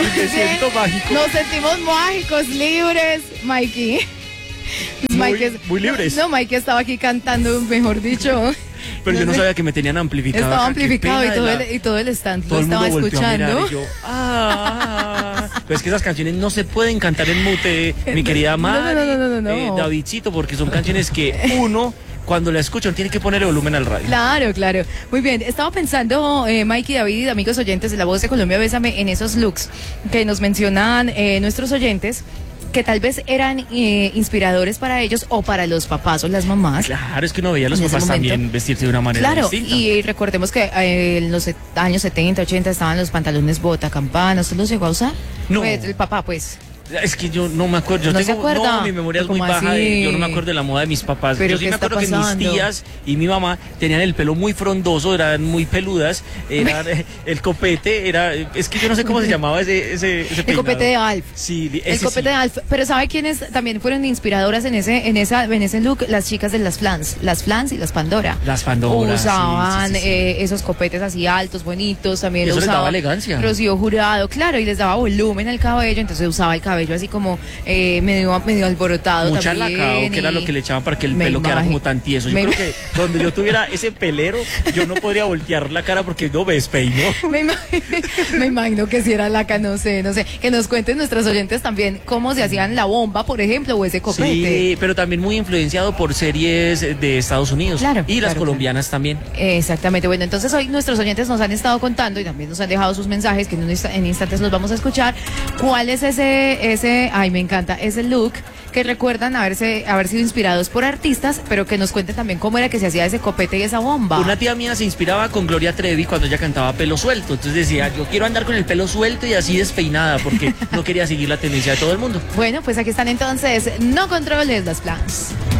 Me siento mágico. Nos sentimos mágicos, libres, Mikey. Muy libres. No, Mikey estaba aquí cantando, mejor dicho. Pero yo no sabía que me tenían amplificado. Estaba acá, amplificado qué y todo el stand todo lo el mundo estaba volteó a mirar escuchando. y yo, Pero es que esas canciones no se pueden cantar en mute, mi querida Mari, No. Davidcito, porque son canciones que uno, cuando la escuchan, tiene que poner el volumen al radio. Claro, claro. Muy bien. Estaba pensando, Mikey, David y amigos oyentes de La Voz de Colombia, Bésame, en esos looks que nos mencionan nuestros oyentes, que tal vez eran inspiradores para ellos o para los papás o las mamás. Claro, es que uno veía a los En ese papás momento. también vestirse de una manera Claro, distinta. y recordemos que en los años 70, 80 estaban los pantalones bota, campana. ¿Usted los llegó a usar? No. Pues, el papá, pues. Es que yo no me acuerdo. Yo ¿No tengo, se acuerda? No, mi memoria es muy ¿Cómo baja. así? Yo no me acuerdo de la moda de mis papás. ¿Pero Yo sí qué me está acuerdo que mis pasando? tías y mi mamá tenían el pelo muy frondoso, eran muy peludas. Era el copete, es que yo no sé cómo se llamaba ese El peinado. copete de Alf. Sí, El copete de Alf. Pero ¿sabe quiénes también fueron inspiradoras en ese look? Las chicas de las Flans y las Pandora. Las Pandora, Usaban sí. esos copetes así altos, bonitos. También Y eso lo les daba usaba elegancia. Rocío Jurado, claro, y les daba volumen al cabello. Entonces usaba el cabello así como medio alborotado. Mucha también, lacao, que era y lo que le echaban para que el me pelo quedara imagino. como tan tieso. Yo creo que donde yo tuviera ese pelero, yo no podría voltear la cara porque no me despeino. Me imagino que si era laca, no sé. Que nos cuenten nuestros oyentes también cómo se hacían la bomba, por ejemplo, o ese copete. Sí, pero también muy influenciado por series de Estados Unidos. Claro, y las claro, colombianas también. Exactamente. Bueno, entonces hoy nuestros oyentes nos han estado contando y también nos han dejado sus mensajes que en instantes los vamos a escuchar. ¿Cuál es ay, me encanta, ese look que recuerdan haber sido inspirados por artistas, pero que nos cuenten también cómo era que se hacía ese copete y esa bomba? Una tía mía se inspiraba con Gloria Trevi cuando ella cantaba pelo suelto. Entonces decía, yo quiero andar con el pelo suelto y así despeinada porque no quería seguir la tendencia de todo el mundo. Bueno, pues aquí están entonces, No Controles las Plans.